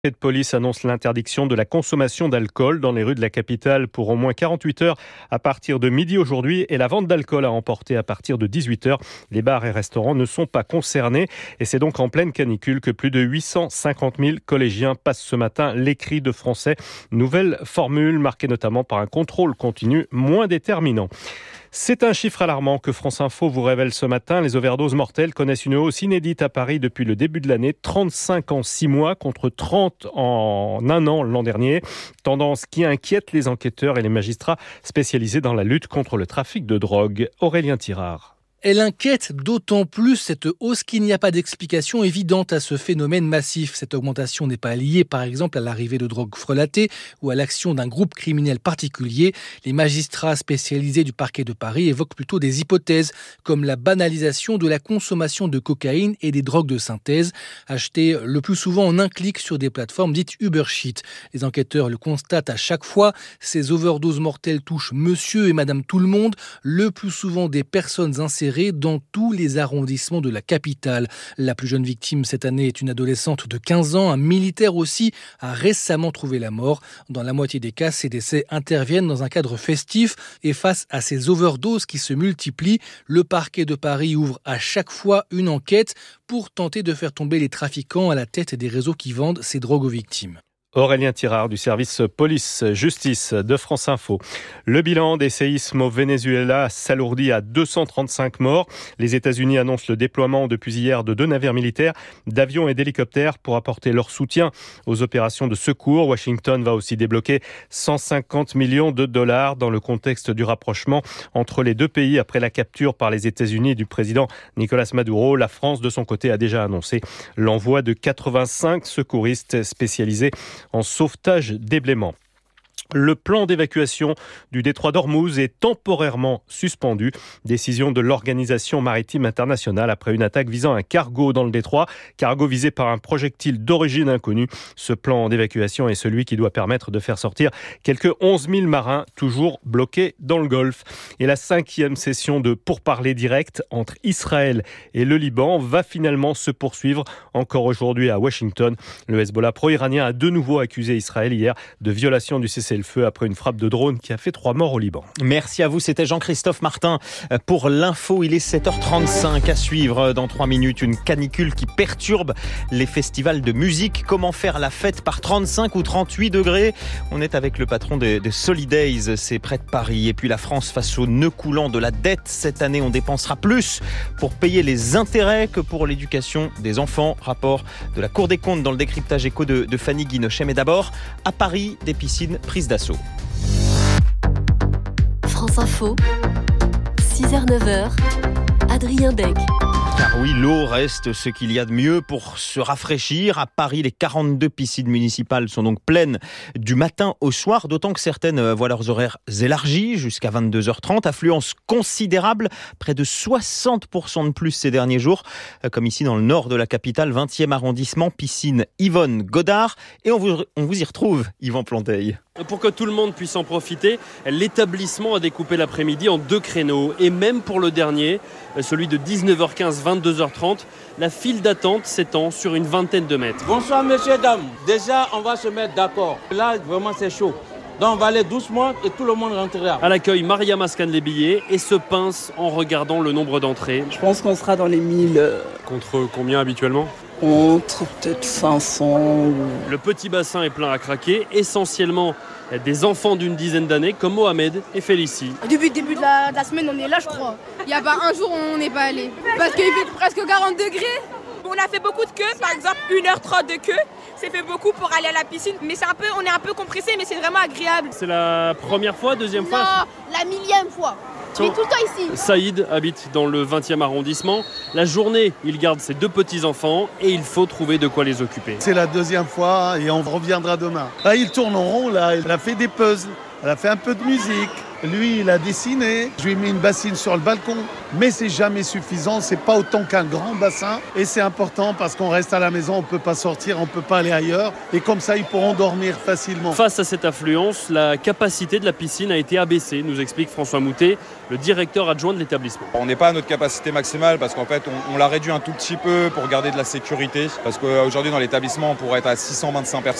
Le préfet de police annonce l'interdiction de la consommation d'alcool dans les rues de la capitale pour au moins 48 heures à partir de midi aujourd'hui et la vente d'alcool à emporter à partir de 18 heures. Les bars et restaurants ne sont pas concernés et c'est donc en pleine canicule que plus de 850 000 collégiens passent ce matin l'écrit de français. Nouvelle formule marquée notamment par un contrôle continu moins déterminant. C'est un chiffre alarmant que France Info vous révèle ce matin. Les overdoses mortelles connaissent une hausse inédite à Paris depuis le début de l'année. 35 en 6 mois contre 30 en un an l'an dernier. Tendance qui inquiète les enquêteurs et les magistrats spécialisés dans la lutte contre le trafic de drogue. Aurélien Tirard. Elle inquiète d'autant plus cette hausse qu'il n'y a pas d'explication évidente à ce phénomène massif. Cette augmentation n'est pas liée par exemple à l'arrivée de drogues frelatées ou à l'action d'un groupe criminel particulier. Les magistrats spécialisés du parquet de Paris évoquent plutôt des hypothèses comme la banalisation de la consommation de cocaïne et des drogues de synthèse, achetées le plus souvent en un clic sur des plateformes dites Uber Sheet. Les enquêteurs le constatent à chaque fois, ces overdoses mortelles touchent monsieur et madame tout le monde, le plus souvent des personnes insérées dans tous les arrondissements de la capitale. La plus jeune victime cette année est une adolescente de 15 ans. Un militaire aussi a récemment trouvé la mort. Dans la moitié des cas, ces décès interviennent dans un cadre festif et face à ces overdoses qui se multiplient, le parquet de Paris ouvre à chaque fois une enquête pour tenter de faire tomber les trafiquants à la tête des réseaux qui vendent ces drogues aux victimes. Aurélien Tirard du service police-justice de France Info. Le bilan des séismes au Venezuela s'alourdit à 235 morts. Les États-Unis annoncent le déploiement depuis hier de 2 navires militaires, d'avions et d'hélicoptères pour apporter leur soutien aux opérations de secours. Washington va aussi débloquer 150 millions de dollars dans le contexte du rapprochement entre les deux pays après la capture par les États-Unis du président Nicolás Maduro. La France, de son côté, a déjà annoncé l'envoi de 85 secouristes spécialisés en sauvetage déblaiement. Le plan d'évacuation du détroit d'Ormuz est temporairement suspendu. Décision de l'Organisation maritime internationale après une attaque visant un cargo dans le détroit. Cargo visé par un projectile d'origine inconnue. Ce plan d'évacuation est celui qui doit permettre de faire sortir quelques 11 000 marins toujours bloqués dans le Golfe. Et la 5e session de pourparlers directs entre Israël et le Liban va finalement se poursuivre encore aujourd'hui à Washington. Le Hezbollah pro-iranien a de nouveau accusé Israël hier de violation du cessez-le-feu après une frappe de drone qui a fait 3 morts au Liban. Merci à vous, c'était Jean-Christophe Martin pour l'info. Il est 7h35 à suivre dans 3 minutes. Une canicule qui perturbe les festivals de musique. Comment faire la fête par 35 ou 38 degrés? On est avec le patron des Solidays, c'est près de Paris. Et puis la France face au nœud coulant de la dette. Cette année, on dépensera plus pour payer les intérêts que pour l'éducation des enfants. Rapport de la Cour des comptes dans le décryptage éco de Fanny Guinochet. Mais d'abord, à Paris, des piscines prises d'assaut. France Info, 6h-9h, Adrien Deg. Car oui, l'eau reste ce qu'il y a de mieux pour se rafraîchir. À Paris, les 42 piscines municipales sont donc pleines du matin au soir, d'autant que certaines voient leurs horaires élargis jusqu'à 22h30. Affluence considérable, près de 60% de plus ces derniers jours, comme ici dans le nord de la capitale, 20e arrondissement, piscine Yvonne Godard. Et on vous y retrouve, Yvan Planteil. Pour que tout le monde puisse en profiter, l'établissement a découpé l'après-midi en 2 créneaux. Et même pour le dernier, celui de 19h15, 22h30, la file d'attente s'étend sur une vingtaine de mètres. Bonsoir messieurs, dames. Déjà, on va se mettre d'accord. Là, vraiment, c'est chaud. Donc on va aller doucement et tout le monde rentrera. À l'accueil, Mariama scanne les billets et se pince en regardant le nombre d'entrées. Je pense qu'on sera dans les 1000. Contre combien habituellement ? Entre peut-être 500. Le petit bassin est plein à craquer, essentiellement des enfants d'une dizaine d'années comme Mohamed et Félicie. Depuis le début de la semaine, on est là, je crois. Il n'y a pas un jour où on n'est pas allé. Parce qu'il fait presque 40 degrés. On a fait beaucoup de queues, par exemple 1h30 de queue. C'est fait beaucoup pour aller à la piscine, mais on est un peu compressé, mais c'est vraiment agréable. C'est la première fois, deuxième fois ? Non, la 1000e fois. Il est tout le temps ici. Saïd habite dans le 20e arrondissement. La journée, il garde ses 2 petits-enfants et il faut trouver de quoi les occuper. C'est la 2e fois et on reviendra demain. Là, il tourne en rond, là. Elle a fait des puzzles, elle a fait un peu de musique. Lui, il a dessiné. Je lui ai mis une bassine sur le balcon. Mais c'est jamais suffisant. C'est pas autant qu'un grand bassin. Et c'est important parce qu'on reste à la maison, on peut pas sortir, on peut pas aller ailleurs. Et comme ça, ils pourront dormir facilement. Face à cette affluence, la capacité de la piscine a été abaissée, nous explique François Moutet, le directeur adjoint de l'établissement. On n'est pas à notre capacité maximale parce qu'en fait, on l'a réduit un tout petit peu pour garder de la sécurité. Parce qu'aujourd'hui, dans l'établissement, on pourrait être à 625 personnes.